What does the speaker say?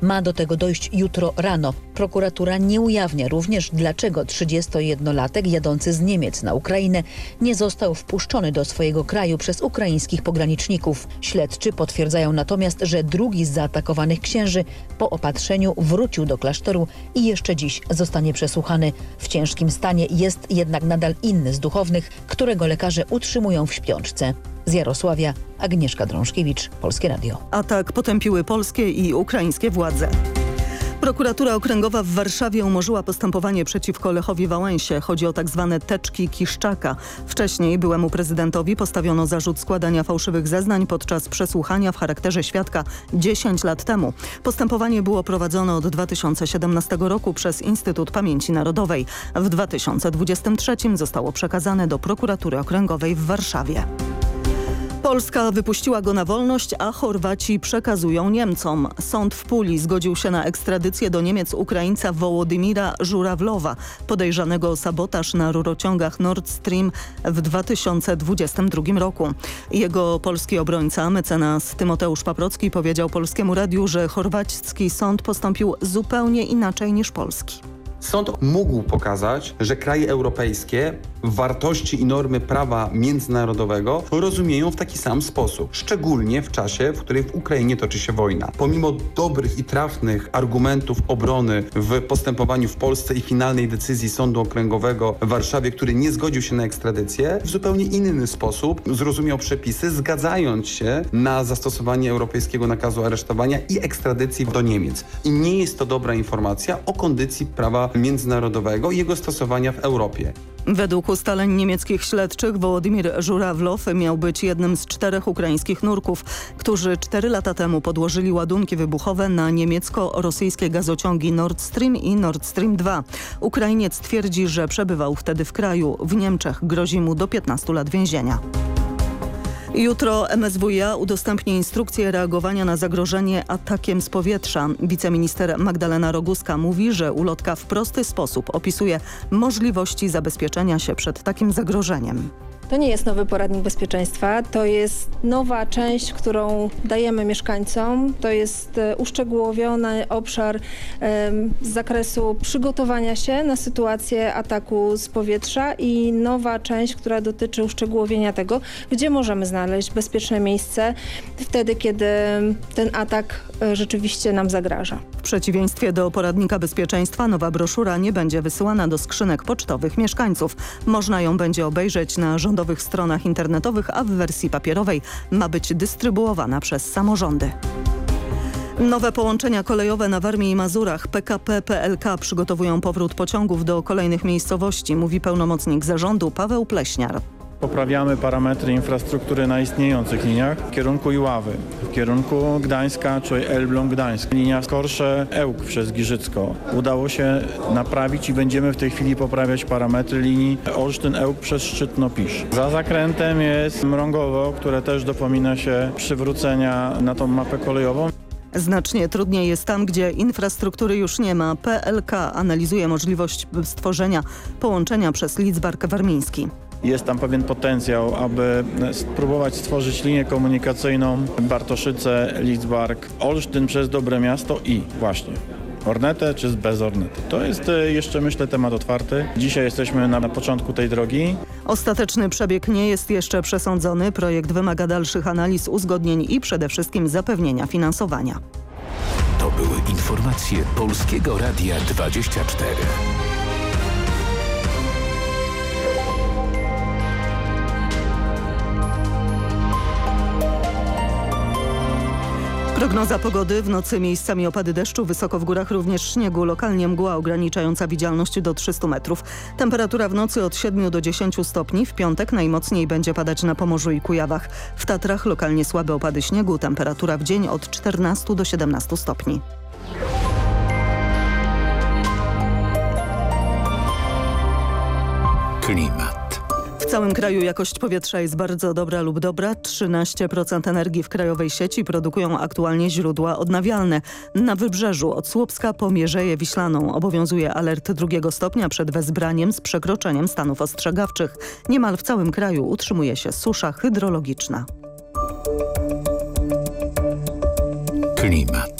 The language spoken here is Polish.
Ma do tego dojść jutro rano. Prokuratura nie ujawnia również, dlaczego 31-latek jadący z Niemiec na Ukrainę nie został wpuszczony do swojego kraju przez ukraińskich pograniczników. Śledczy potwierdzają natomiast, że drugi z zaatakowanych księży po opatrzeniu wrócił do klasztoru i jeszcze dziś zostanie przesłuchany. W ciężkim stanie jest jednak nadal inny z duchownych, którego lekarze utrzymują w śpiączce. Z Jarosławia, Agnieszka Drążkiewicz, Polskie Radio. Atak potępiły polskie i ukraińskie władze. Prokuratura Okręgowa w Warszawie umorzyła postępowanie przeciwko Lechowi Wałęsie. Chodzi o tzw. teczki Kiszczaka. Wcześniej byłemu prezydentowi postawiono zarzut składania fałszywych zeznań podczas przesłuchania w charakterze świadka 10 lat temu. Postępowanie było prowadzone od 2017 roku przez Instytut Pamięci Narodowej. W 2023 zostało przekazane do Prokuratury Okręgowej w Warszawie. Polska wypuściła go na wolność, a Chorwaci przekazują Niemcom. Sąd w Puli zgodził się na ekstradycję do Niemiec Ukraińca Wołodymira Żurawlowa, podejrzanego o sabotaż na rurociągach Nord Stream w 2022 roku. Jego polski obrońca, mecenas Tymoteusz Paprocki, powiedział Polskiemu Radiu, że chorwacki sąd postąpił zupełnie inaczej niż polski. Sąd mógł pokazać, że kraje europejskie wartości i normy prawa międzynarodowego rozumieją w taki sam sposób. Szczególnie w czasie, w którym w Ukrainie toczy się wojna. Pomimo dobrych i trafnych argumentów obrony w postępowaniu w Polsce i finalnej decyzji Sądu Okręgowego w Warszawie, który nie zgodził się na ekstradycję, w zupełnie inny sposób zrozumiał przepisy, zgadzając się na zastosowanie europejskiego nakazu aresztowania i ekstradycji do Niemiec. I nie jest to dobra informacja o kondycji prawa międzynarodowego i jego stosowania w Europie. Według ustaleń niemieckich śledczych Wołodymir Żurawlow miał być jednym z 4 ukraińskich nurków, którzy 4 lata temu podłożyli ładunki wybuchowe na niemiecko-rosyjskie gazociągi Nord Stream i Nord Stream 2. Ukrainiec twierdzi, że przebywał wtedy w kraju. W Niemczech grozi mu do 15 lat więzienia. Jutro MSWiA udostępni instrukcję reagowania na zagrożenie atakiem z powietrza. Wiceminister Magdalena Roguska mówi, że ulotka w prosty sposób opisuje możliwości zabezpieczenia się przed takim zagrożeniem. To nie jest nowy poradnik bezpieczeństwa, to jest nowa część, którą dajemy mieszkańcom. To jest uszczegółowiony obszar z zakresu przygotowania się na sytuację ataku z powietrza i nowa część, która dotyczy uszczegółowienia tego, gdzie możemy znaleźć bezpieczne miejsce wtedy, kiedy ten atak rzeczywiście nam zagraża. W przeciwieństwie do poradnika bezpieczeństwa nowa broszura nie będzie wysyłana do skrzynek pocztowych mieszkańców. Można ją będzie obejrzeć na rządowych stronach internetowych, a w wersji papierowej ma być dystrybuowana przez samorządy. Nowe połączenia kolejowe na Warmii i Mazurach. PKP PLK przygotowują powrót pociągów do kolejnych miejscowości, mówi pełnomocnik zarządu Paweł Pleśniar. Poprawiamy parametry infrastruktury na istniejących liniach w kierunku Iławy, w kierunku Gdańska, czyli Elbląg-Gdańsk. Linia Skorsze-Ełk przez Giżycko. Udało się naprawić i będziemy w tej chwili poprawiać parametry linii Olsztyn-Ełk przez Szczytno-Pisz. Za zakrętem jest Mrągowo, które też dopomina się przywrócenia na tą mapę kolejową. Znacznie trudniej jest tam, gdzie infrastruktury już nie ma. PLK analizuje możliwość stworzenia połączenia przez Lidzbark Warmiński. Jest tam pewien potencjał, aby spróbować stworzyć linię komunikacyjną Bartoszyce-Lidzbark, Olsztyn przez Dobre Miasto i właśnie Ornetę czy bez Ornety. To jest jeszcze, myślę, temat otwarty. Dzisiaj jesteśmy na początku tej drogi. Ostateczny przebieg nie jest jeszcze przesądzony. Projekt wymaga dalszych analiz, uzgodnień i przede wszystkim zapewnienia finansowania. To były informacje Polskiego Radia 24. Prognoza pogody: w nocy miejscami opady deszczu, wysoko w górach również śniegu, lokalnie mgła ograniczająca widzialność do 300 metrów. Temperatura w nocy od 7 do 10 stopni, w piątek najmocniej będzie padać na Pomorzu i Kujawach. W Tatrach lokalnie słabe opady śniegu, temperatura w dzień od 14 do 17 stopni. Klimat. W całym kraju jakość powietrza jest bardzo dobra lub dobra. 13% energii w krajowej sieci produkują aktualnie źródła odnawialne. Na wybrzeżu od Słupska po Mierzeję Wiślaną obowiązuje alert 2 stopnia przed wezbraniem z przekroczeniem stanów ostrzegawczych. Niemal w całym kraju utrzymuje się susza hydrologiczna. Klimat.